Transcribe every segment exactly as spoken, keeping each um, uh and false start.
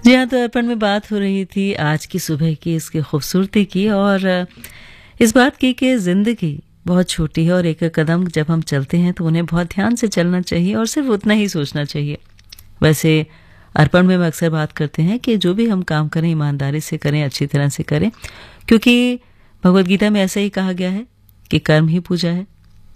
जी हाँ, तो अर्पण में बात हो रही थी आज की सुबह की, इसकी खूबसूरती की और इस बात की कि ज़िंदगी बहुत छोटी है और एक एक कदम जब हम चलते हैं तो उन्हें बहुत ध्यान से चलना चाहिए और सिर्फ उतना ही सोचना चाहिए। वैसे अर्पण में हम अक्सर बात करते हैं कि जो भी हम काम करें ईमानदारी से करें, अच्छी तरह से करें, क्योंकि भगवद गीता में ऐसा ही कहा गया है कि कर्म ही पूजा है।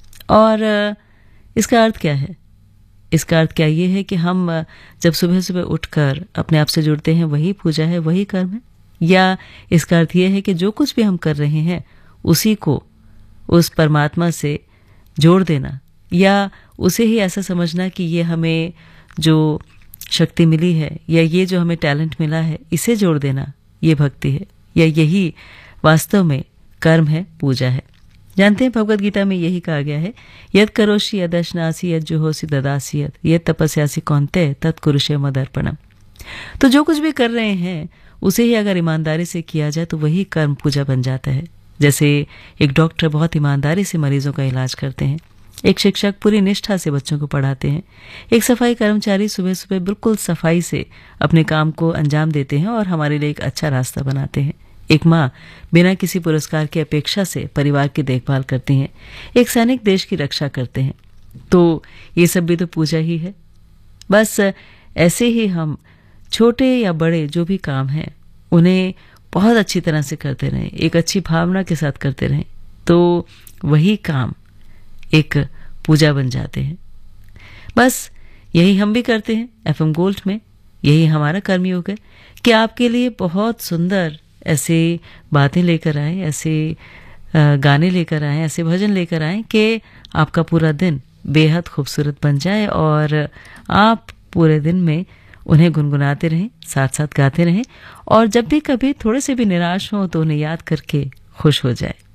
और इसका अर्थ क्या है? इसका अर्थ क्या ये है कि हम जब सुबह सुबह उठकर अपने आप से जुड़ते हैं वही पूजा है, वही कर्म है? या इसका अर्थ ये है कि जो कुछ भी हम कर रहे हैं उसी को उस परमात्मा से जोड़ देना, या उसे ही ऐसा समझना कि ये हमें जो शक्ति मिली है या ये जो हमें टैलेंट मिला है इसे जोड़ देना, ये भक्ति है, या यही वास्तव में कर्म है, पूजा है? जानते हैं भगवद गीता में यही कहा गया है, यद करोषि यद अश्नासी यद जुहोसी ददासी यद यद तपस्यासी कौन्ते तत्कुरुषे मदर्पणम। तो जो कुछ भी कर रहे हैं उसे ही अगर ईमानदारी से किया जाए तो वही कर्म पूजा बन जाता है। जैसे एक डॉक्टर बहुत ईमानदारी से मरीजों का इलाज करते हैं, एक शिक्षक पूरी निष्ठा से बच्चों को पढ़ाते हैं, एक सफाई कर्मचारी सुबह सुबह बिल्कुल सफाई से अपने काम को अंजाम देते हैं और हमारे लिए एक अच्छा रास्ता बनाते हैं, एक माँ बिना किसी पुरस्कार की अपेक्षा से परिवार की देखभाल करती हैं, एक सैनिक देश की रक्षा करते हैं। तो ये सब भी तो पूजा ही है। बस ऐसे ही हम छोटे या बड़े जो भी काम हैं उन्हें बहुत अच्छी तरह से करते रहें, एक अच्छी भावना के साथ करते रहें, तो वही काम एक पूजा बन जाते हैं। बस यही हम भी करते हैं एफएम गोल्ड में, यही हमारा कर्मयोग है कि आपके लिए बहुत सुंदर ऐसे बातें लेकर आए, ऐसे गाने लेकर आए, ऐसे भजन लेकर आए कि आपका पूरा दिन बेहद खूबसूरत बन जाए और आप पूरे दिन में उन्हें गुनगुनाते रहें, साथ साथ गाते रहें, और जब भी कभी थोड़े से भी निराश हो तो उन्हें याद करके खुश हो जाए।